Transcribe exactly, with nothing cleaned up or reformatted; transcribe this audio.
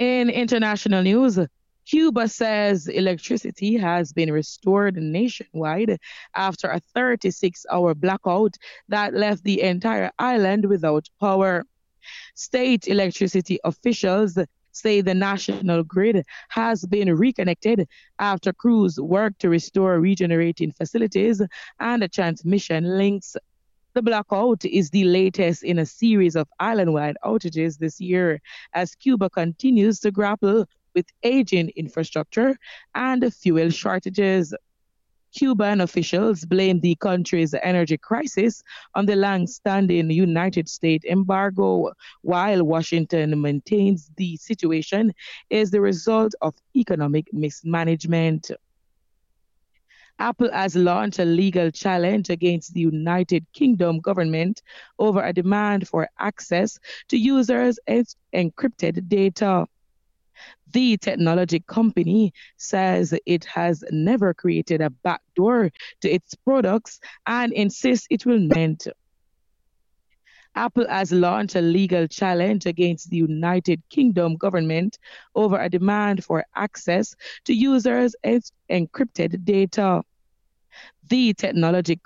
In international news, Cuba says electricity has been restored nationwide after a thirty-six hour blackout that left the entire island without power. State electricity officials say the national grid has been reconnected after crews worked to restore regenerating facilities and transmission links. The blackout is the latest in a series of island wide outages this year as Cuba continues to grapple with aging infrastructure and fuel shortages. Cuban officials blame the country's energy crisis on the long standing United States embargo, while Washington maintains the situation is the result of economic mismanagement. Apple has launched a legal challenge against the United Kingdom government over a demand for access to users' encrypted data. The technology company says it has never created a backdoor to its products and insists it will not. Apple has launched a legal challenge against the United Kingdom government over a demand for access to users' encrypted data. The technology